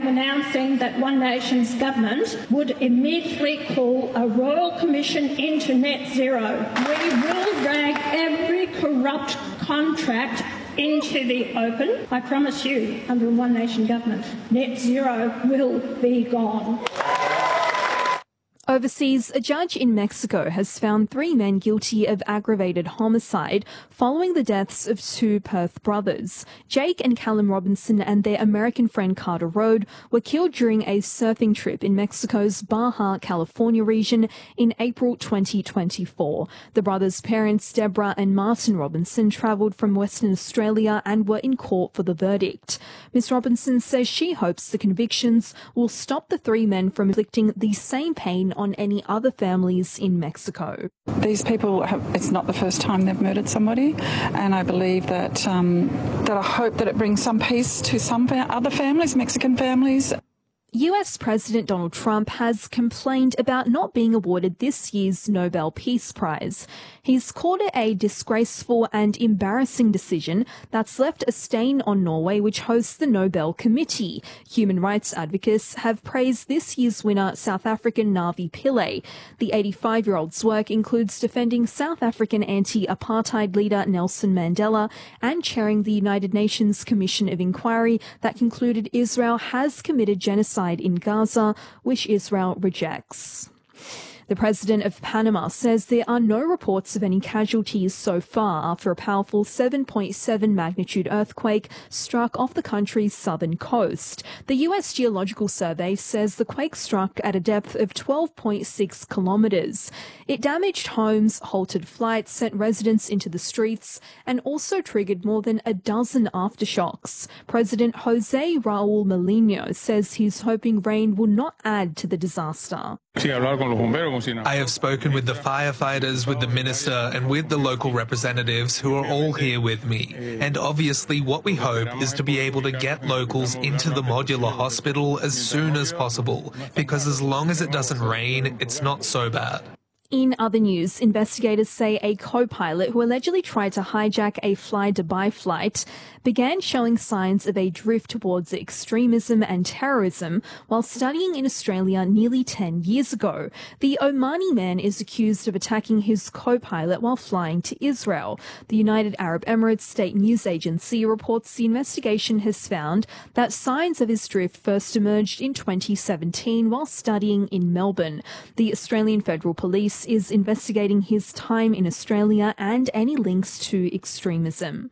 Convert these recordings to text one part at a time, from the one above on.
am announcing that One Nation's government would immediately call a royal commission into net zero. We will drag every corrupt contract into the open. I promise you, under a One Nation government, net zero will be gone. Overseas, a judge in Mexico has found 3 men guilty of aggravated homicide following the deaths of 2 Perth brothers. Jake and Callum Robinson and their American friend Carter Rode were killed during a surfing trip in Mexico's Baja California region in April 2024. The brothers' parents, Deborah and Martin Robinson, travelled from Western Australia and were in court for the verdict. Ms. Robinson says she hopes the convictions will stop the 3 men from inflicting the same pain on any other families in Mexico. These people it's not the first time they've murdered somebody, and I believe that I hope that it brings some peace to some other families, Mexican families. US President Donald Trump has complained about not being awarded this year's Nobel Peace Prize. He's called it a disgraceful and embarrassing decision that's left a stain on Norway, which hosts the Nobel Committee. Human rights advocates have praised this year's winner, South African Navi Pillay. The 85-year-old's work includes defending South African anti-apartheid leader Nelson Mandela and chairing the United Nations Commission of Inquiry that concluded Israel has committed genocide in Gaza, which Israel rejects. The president of Panama says there are no reports of any casualties so far after a powerful 7.7 magnitude earthquake struck off the country's southern coast. The US Geological Survey says the quake struck at a depth of 12.6 kilometres. It damaged homes, halted flights, sent residents into the streets, and also triggered more than a dozen aftershocks. President Jose Raul Mulino says he's hoping rain will not add to the disaster. I have spoken with the firefighters, with the minister and with the local representatives who are all here with me. And obviously what we hope is to be able to get locals into the modular hospital as soon as possible, because as long as it doesn't rain, it's not so bad. In other news, investigators say a co-pilot who allegedly tried to hijack a fly-Dubai flight began showing signs of a drift towards extremism and terrorism while studying in Australia nearly 10 years ago. The Omani man is accused of attacking his co-pilot while flying to Israel. The United Arab Emirates state news agency reports the investigation has found that signs of his drift first emerged in 2017 while studying in Melbourne. The Australian Federal Police is investigating his time in Australia and any links to extremism.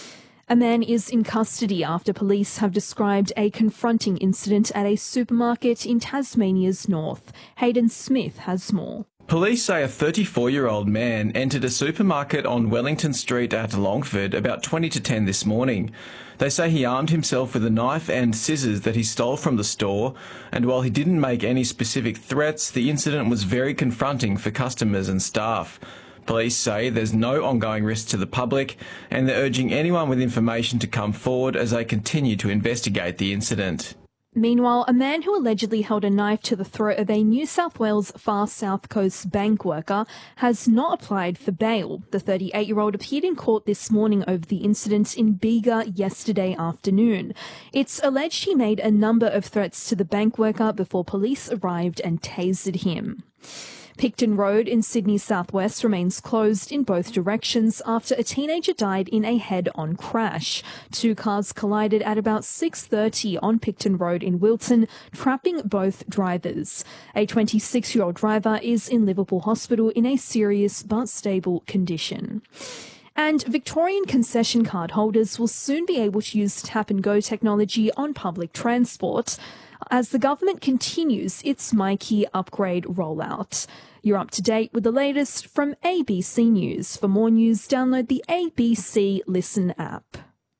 A man is in custody after police have described a confronting incident at a supermarket in Tasmania's north. Hayden Smith has more. Police say a 34-year-old man entered a supermarket on Wellington Street at Longford about 20 to 10 this morning. They say he armed himself with a knife and scissors that he stole from the store, and while he didn't make any specific threats, the incident was very confronting for customers and staff. Police say there's no ongoing risk to the public, and they're urging anyone with information to come forward as they continue to investigate the incident. Meanwhile, a man who allegedly held a knife to the throat of a New South Wales far south coast bank worker has not applied for bail. The 38-year-old appeared in court this morning over the incident in Bega yesterday afternoon. It's alleged he made a number of threats to the bank worker before police arrived and tasered him. Picton Road in Sydney's southwest remains closed in both directions after a teenager died in a head-on crash. 2 cars collided at about 6:30 on Picton Road in Wilton, trapping both drivers. A 26-year-old driver is in Liverpool Hospital in a serious but stable condition. And Victorian concession card holders will soon be able to use Tap and Go technology on public transport as the government continues its Myki upgrade rollout. You're up to date with the latest from ABC News. For more news, download the ABC Listen app.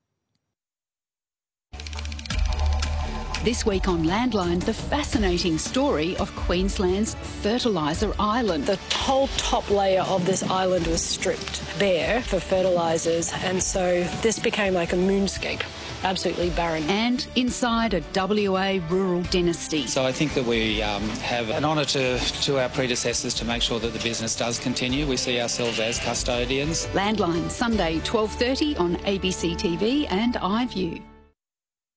This week on Landline, the fascinating story of Queensland's Fertiliser Island. The whole top layer of this island was stripped bare for fertilisers, and so this became like a moonscape. Absolutely barren. And inside a WA rural dynasty. So I think that we have an honour to our predecessors to make sure that the business does continue. We see ourselves as custodians. Landline, Sunday 12:30 on ABC TV and iView.